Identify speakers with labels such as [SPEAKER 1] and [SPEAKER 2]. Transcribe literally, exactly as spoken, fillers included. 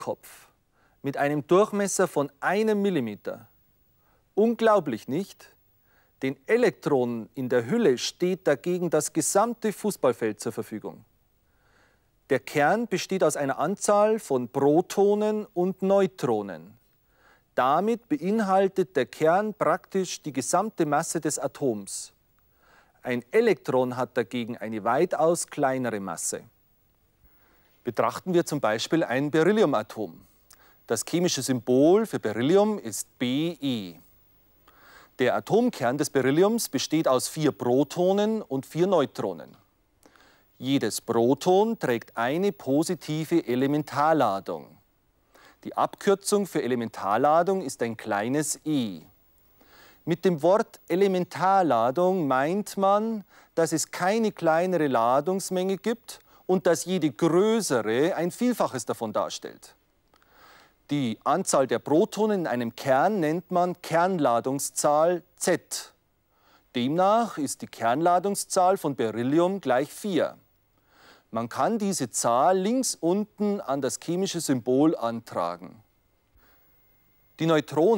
[SPEAKER 1] Druckkopf mit einem Durchmesser von einem Millimeter. Unglaublich, nicht? Den Elektronen in der Hülle steht dagegen das gesamte Fußballfeld zur Verfügung. Der Kern besteht aus einer Anzahl von Protonen und Neutronen. Damit beinhaltet der Kern praktisch die gesamte Masse des Atoms. Ein Elektron hat dagegen eine weitaus kleinere Masse. Betrachten wir zum Beispiel ein Berylliumatom. Das chemische Symbol für Beryllium ist Be. Der Atomkern des Berylliums besteht aus vier Protonen und vier Neutronen. Jedes Proton trägt eine positive Elementarladung. Die Abkürzung für Elementarladung ist ein kleines e. Mit dem Wort Elementarladung meint man, dass es keine kleinere Ladungsmenge gibt und dass jede größere ein Vielfaches davon darstellt. Die Anzahl der Protonen in einem Kern nennt man Kernladungszahl Z. Demnach ist die Kernladungszahl von Beryllium gleich vier. Man kann diese Zahl links unten an das chemische Symbol antragen. Die Neutronen